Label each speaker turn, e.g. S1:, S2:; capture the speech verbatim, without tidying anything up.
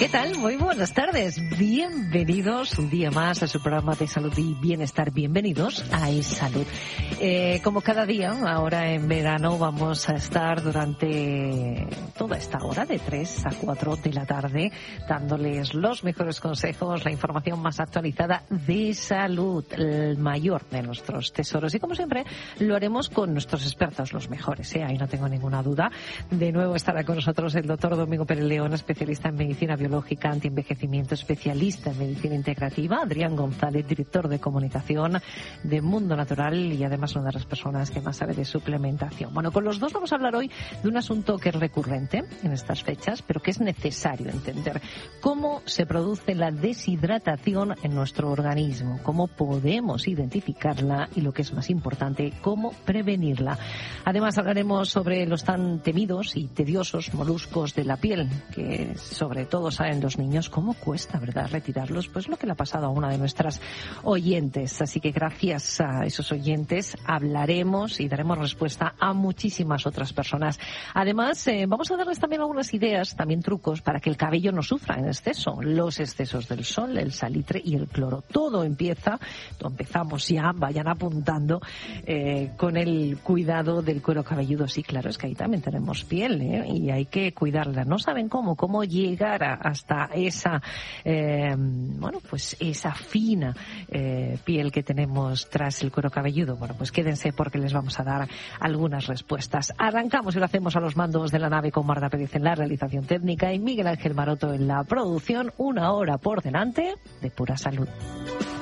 S1: ¿Qué tal? Muy buenas tardes. Bienvenidos un día más a su programa de salud y bienestar. Bienvenidos a eSalud. Eh, como cada día, ahora en verano vamos a estar durante toda esta hora, de tres a cuatro de la tarde, dándoles los mejores consejos, la información más actualizada de salud, el mayor de nuestros tesoros. Y como siempre, lo haremos con nuestros expertos, los mejores, ¿eh? Ahí no tengo ninguna duda. De nuevo estará con nosotros el doctor Domingo Pérez León, especialista en medicina biológica, antienvejecimiento, especialista en medicina integrativa. Adrián González, director de comunicación de Mundo Natural y además una de las personas que más sabe de suplementación. Bueno, con los dos vamos a hablar hoy de un asunto que es recurrente en estas fechas, pero que es necesario entender. Cómo se produce la deshidratación en nuestro organismo, cómo podemos identificarla y, lo que es más importante, cómo prevenirla. Además hablaremos sobre los tan temidos y tediosos moluscos de la piel, que sobre todo saben los niños cómo cuesta, ¿verdad?, retirarlos. Pues lo que le ha pasado a una de nuestras oyentes. Así que gracias a esos oyentes hablaremos y daremos respuesta a muchísimas otras personas. Además, eh, vamos a darles también algunas ideas, también trucos para que el cabello no sufra en exceso. Los excesos del sol, el salitre y el cloro. Todo empieza, todo empezamos ya, vayan apuntando, eh, con el cuidado del cuero cabelludo. Sí, claro, es que ahí también tenemos piel, ¿eh? Y hay que cuidarla. No saben cómo, cómo llegar a, hasta esa, eh, bueno, pues esa fina eh, piel que tenemos tras el cuero cabelludo. Bueno, pues quédense porque les vamos a dar algunas respuestas. Arrancamos y lo hacemos a los mandos de la nave con Marta Pérez en la realización técnica y Miguel Ángel Maroto en la producción. Una hora por delante de pura salud.